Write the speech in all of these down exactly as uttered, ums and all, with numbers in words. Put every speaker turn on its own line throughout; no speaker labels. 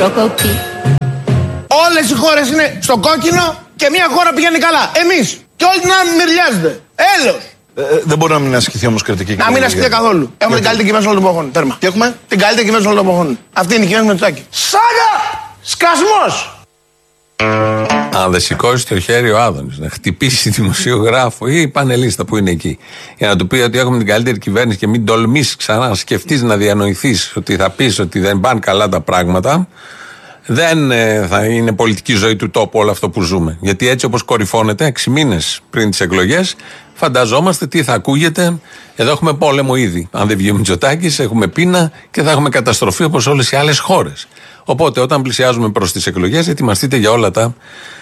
Όλες οι χώρες είναι στο κόκκινο και μια χώρα πηγαίνει καλά. Εμείς. Και όλοι την άλλη μυριάζεται. Έλεος.
Ε, δεν μπορεί να μην ασκηθεί όμως κριτική.
Να μην ασκηθεί καθόλου. Έχουμε την καλύτερη κυβέρνηση όλων των εποχών. Τέρμα.
Τι έχουμε?
Την καλύτερη κυβέρνηση όλων των εποχών. Αυτή είναι η κυβέρνηση Μητσοτάκη. Σάγα! Σκασμός!
Αν δεν σηκώσει το χέρι ο Άδωνης να χτυπήσει δημοσιογράφο ή πανελίστα που είναι εκεί, για να του πει ότι έχουμε την καλύτερη κυβέρνηση και μην τολμήσει ξανά να σκεφτεί να διανοηθεί ότι θα πει ότι δεν πάνε καλά τα πράγματα, δεν ε, θα είναι πολιτική ζωή του τόπου όλο αυτό που ζούμε. Γιατί έτσι όπως κορυφώνεται, έξι μήνες πριν τις εκλογές, φανταζόμαστε τι θα ακούγεται. Εδώ έχουμε πόλεμο ήδη. Αν δεν βγει ο Μητσοτάκης, έχουμε πείνα και θα έχουμε καταστροφή όπως όλες οι άλλες χώρες. Οπότε, όταν πλησιάζουμε προς τις εκλογές, ετοιμαστείτε για όλα τα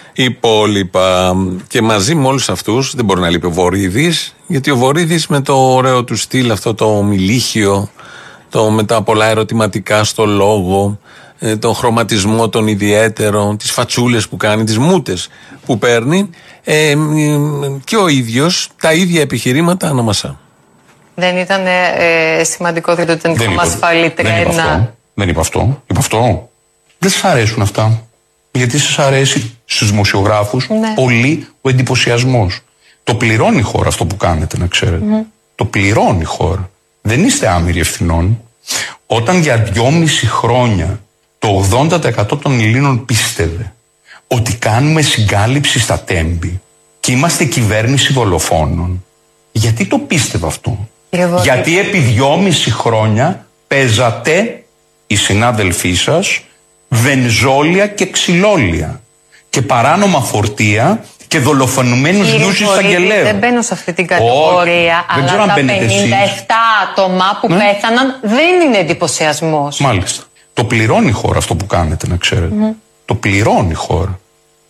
υπόλοιπα. Και μαζί με όλους αυτούς, δεν μπορεί να λείπει ο Βορίδης, γιατί ο Βορίδης με το ωραίο του στυλ, αυτό το μιλίχιο, το με τα πολλά ερωτηματικά στο λόγο, τον χρωματισμό τον ιδιαίτερο, τις φατσούλες που κάνει, τις μούτες που παίρνει, ε, και ο ίδιος τα ίδια επιχειρήματα αναμασά.
Δεν ήταν ε, σημαντικό ότι ήταν κόμμα ασφαλή τρένα.
Δεν είπα αυτό. Είπα αυτό. Δεν σας αρέσουν αυτά. Γιατί σας αρέσει στους δημοσιογράφους, ναι, πολύ ο εντυπωσιασμός. Το πληρώνει η χώρα αυτό που κάνετε, να ξέρετε. Mm. Το πληρώνει η χώρα. Δεν είστε άμυροι ευθυνών. Όταν για δυόμιση χρόνια το ογδόντα τοις εκατό των Ελλήνων πίστευε ότι κάνουμε συγκάλυψη στα τέμπη και είμαστε κυβέρνηση δολοφόνων, γιατί το πίστευε αυτό? Εγώ... Γιατί επί δυόμιση χρόνια παίζατε οι συνάδελφοί σας βενζόλια και ξυλόλια και παράνομα φορτία και δολοφονημένους γιους εισαγγελέου.
Δεν μπαίνω σε αυτή την κατηγορία, oh, αλλά τα πενήντα επτά άτομα που, ναι, πέθαναν δεν είναι εντυπωσιασμός.
Μάλιστα. Το πληρώνει η χώρα αυτό που κάνετε, να ξέρετε. Mm. Το πληρώνει η χώρα.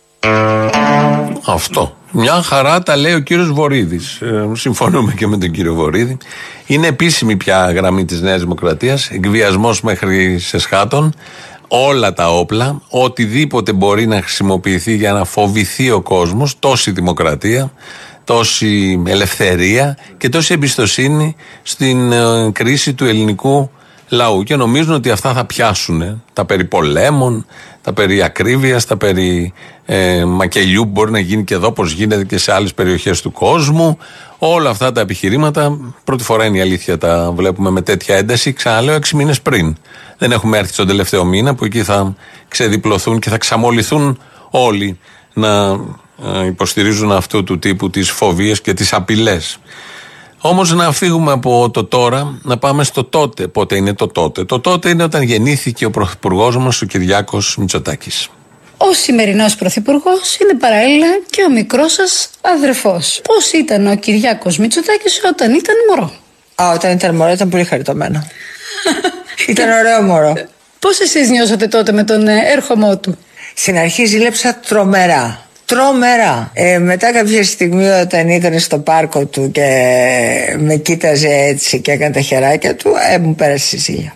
Αυτό. Μια χαρά τα λέει ο κύριος Βορίδης. Ε, συμφωνούμε και με τον κύριο Βορίδη. Είναι επίσημη πια γραμμή της Νέας Δημοκρατίας. Εκβιασμός μέχρι σε σχάτων. Όλα τα όπλα, οτιδήποτε μπορεί να χρησιμοποιηθεί για να φοβηθεί ο κόσμος, τόση δημοκρατία, τόση ελευθερία και τόση εμπιστοσύνη στην ε, κρίση του ελληνικού λαού. Και νομίζουν ότι αυτά θα πιάσουν τα περί πολέμων, τα περί ακρίβειας, τα περί ε, μακελιού που μπορεί να γίνει και εδώ, πως γίνεται και σε άλλες περιοχές του κόσμου. Όλα αυτά τα επιχειρήματα, πρώτη φορά είναι η αλήθεια, τα βλέπουμε με τέτοια ένταση, ξαναλέω, έξι μήνες πριν. Δεν έχουμε έρθει στον τελευταίο μήνα που εκεί θα ξεδιπλωθούν και θα ξαμολυθούν όλοι να υποστηρίζουν αυτού του τύπου τις φοβίες και τις απειλές. Όμως να φύγουμε από το τώρα, να πάμε στο τότε. Πότε είναι το τότε? Το τότε είναι όταν γεννήθηκε ο πρωθυπουργός μας, ο Κυριάκος Μητσοτάκης.
Ο σημερινός πρωθυπουργός είναι παράλληλα και ο μικρός σας αδερφός. Πώς ήταν ο Κυριάκος Μητσοτάκης όταν ήταν μωρό?
Α, όταν ήταν μωρό ήταν πολύ χαριτωμένο. Ήταν ωραίο μωρό.
Πώς εσείς νιώσατε τότε με τον έρχομό του?
Στην αρχή ζήλεψα τρομερά. Τρομερά. Ε, μετά κάποια στιγμή όταν ήταν στο πάρκο του και με κοίταζε έτσι και έκανε τα χεράκια του, ε, μου πέρασε η ζήλια.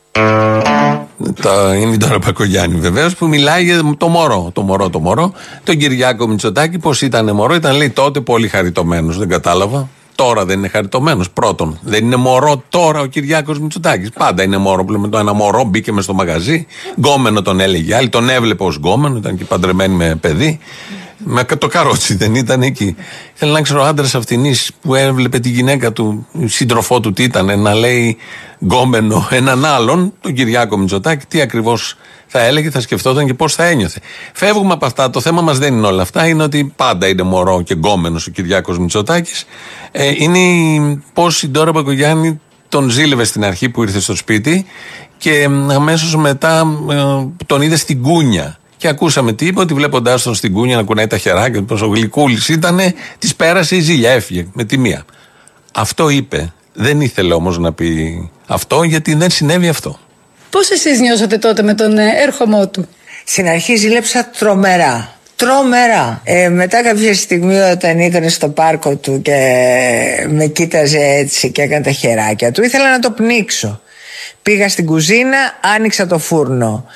Τα, είναι τώρα Πακογιάννη βεβαίως που μιλάει για το μωρό, το μωρό, το μωρό. Τον Κυριάκο Μητσοτάκη, πως ήταν μωρό? Ήταν, λέει, τότε πολύ χαριτωμένος. Δεν κατάλαβα. Τώρα δεν είναι χαριτωμένος. Πρώτον, δεν είναι μωρό τώρα ο Κυριάκος Μητσοτάκης. Πάντα είναι μωρό. Με το ένα μωρό μπήκε μες στο μαγαζί. Γκόμενο τον έλεγε άλλη. Τον έβλεπε ως γκόμενο. Ήταν και παντρεμένη με παιδί. Με το καρότσι δεν ήταν εκεί. Θέλω να ξέρω ο άντρας αυτινής που έβλεπε τη γυναίκα του, σύντροφό του, τι ήταν, να λέει γκόμενο έναν άλλον, τον Κυριάκο Μητσοτάκη, τι ακριβώς θα έλεγε, θα σκεφτόταν και πώς θα ένιωθε. Φεύγουμε από αυτά. Το θέμα μας δεν είναι όλα αυτά. Είναι ότι πάντα είναι μωρό και γκόμενος ο Κυριάκος Μητσοτάκης. Ε, είναι πώς η Ντόρα Μπακογιάννη τον ζήλευε στην αρχή που ήρθε στο σπίτι και αμέσως μετά ε, τον είδε στην κούνια. Και ακούσαμε τι είπε, ότι βλέποντάς τον στην κούνια να κουνάει τα χεράκια, πως ο γλυκούλης ήτανε, της πέρασε η ζήλια, έφυγε με τη μία. Αυτό είπε. Δεν ήθελε όμως να πει αυτό, γιατί δεν συνέβη αυτό.
Πώς εσείς νιώσατε τότε με τον έρχομό του?
Στην αρχή ζήλεψα τρομερά. Τρομερά. Ε, μετά κάποια στιγμή όταν ήταν στο πάρκο του και με κοίταζε έτσι και έκανε τα χεράκια του, ήθελα να το πνίξω. Πήγα στην κουζίνα, άνοιξα το φούρνο.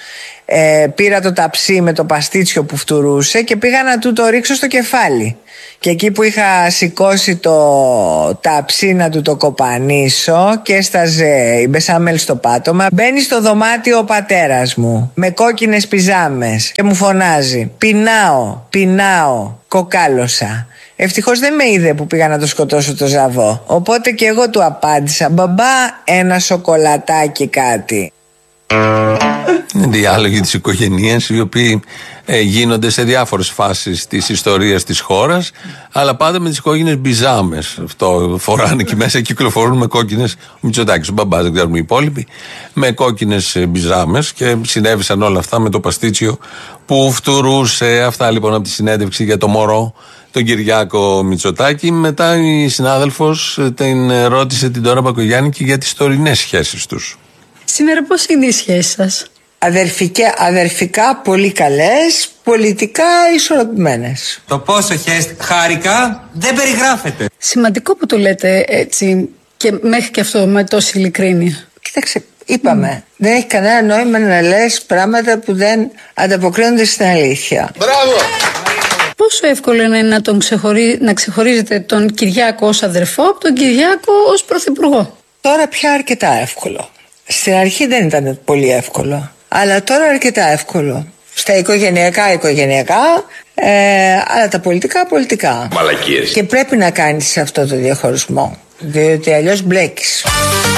ε, πήρα το ταψί με το παστίτσιο που φτουρούσε και πήγα να του το ρίξω στο κεφάλι. Και εκεί που είχα σηκώσει το ταψί να του το κοπανίσω και έσταζε η μπεσάμελ στο πάτωμα, μπαίνει στο δωμάτιο ο πατέρας μου με κόκκινες πιζάμες και μου φωνάζει «Πεινάω, πεινάω, κοκάλωσα». Ευτυχώς δεν με είδε που πήγα να το σκοτώσω το ζαβό. Οπότε και εγώ του απάντησα «Μπαμπά, ένα σοκολατάκι κάτι».
Διάλογοι της οικογένειας, οι οποίοι ε, γίνονται σε διάφορες φάσεις της ιστορίας της χώρας, αλλά πάντα με τις κόκκινες μπιζάμες. Αυτό φοράνε εκεί μέσα, κυκλοφορούν με κόκκινες. Ο Μητσοτάκης, ο μπαμπάς, δεν ξέρουμε οι υπόλοιποι, με κόκκινες μπιζάμες, και συνέβησαν όλα αυτά με το παστίτσιο που φτουρούσε. Αυτά λοιπόν από τη συνέντευξη για το μωρό, τον Κυριάκο Μητσοτάκη. Μετά η συνάδελφος την ρώτησε την Ντόρα Μπακογιάννη και για τις τωρινές σχέσεις τους.
Σήμερα πώς είναι οι σχέσεις σας?
Αδερφικέ, αδερφικά πολύ καλές, πολιτικά ισορροπημένες.
Το πόσο χάρηκα δεν περιγράφεται.
Σημαντικό που το λέτε έτσι και μέχρι και αυτό με τόση ειλικρίνεια.
Κοίταξε, είπαμε, mm. δεν έχει κανένα νόημα να λες πράγματα που δεν ανταποκρίνονται στην αλήθεια.
Μπράβο!
Πόσο εύκολο είναι να, τον ξεχωρί... να ξεχωρίζετε τον Κυριάκο ως αδερφό από τον Κυριάκο ως πρωθυπουργό?
Τώρα πια αρκετά εύκολο. Στην αρχή δεν ήταν πολύ εύκολο, αλλά τώρα αρκετά εύκολο. Στα οικογενειακά, οικογενειακά, ε, αλλά τα πολιτικά, πολιτικά.
Μαλακίες.
Και πρέπει να κάνεις αυτό το διαχωρισμό, διότι αλλιώς μπλέκεις.